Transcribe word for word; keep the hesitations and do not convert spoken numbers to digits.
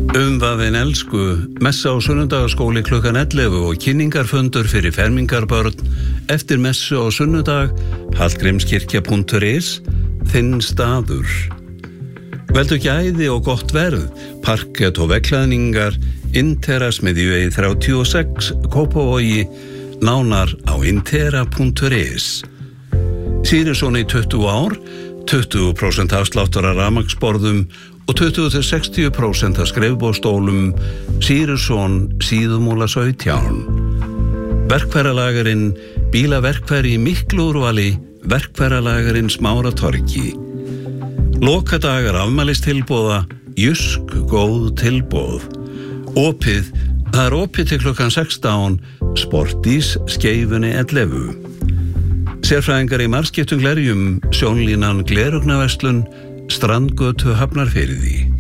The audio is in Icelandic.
Umvafin elsku, messa á sunnudagaskóli klukkan ellefu og kynningarfundur fyrir fermingarbörn eftir messu á sunnudag, hallgrímskirkja punktur is, þinn staður. Veldu gæði og gott verð, parkett og veggklæðningar, Intera smiðjuvegi þrjátíu og sex, Kópavogi, nánar á intera punktur is. Sýrisson í tuttugu ár, tuttugu prósent afsláttur af rafmagnsborðum og tuttugu til sextíu prósent af skrifborðsstólum, Sýrisson síðumúla sautján. Verkfæralagarinn, bílaverkfæri í miklu úrvali, verkfæralagarinn Smáratorgi. Lokadagar afmælistilboða, Jysk góð tilboð. Opið, það er opið til klukkan sextán, Sportís skeifunni ellefu. Sérfræðingar í margskiptum glerjum, Sjónlínan Glerugnaverslun, Strandgötu Hafnarfirði.